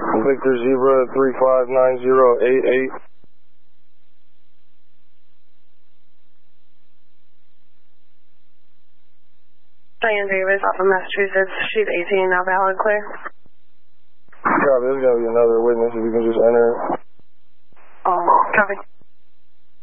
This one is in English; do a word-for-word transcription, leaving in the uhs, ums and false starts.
Victor Zebra three five nine zero eight eight. Diane Davis off of Massachusetts, sheet eighteen, now valid, clear. Copy, there's got to be another witness if you can just enter. Oh, copy.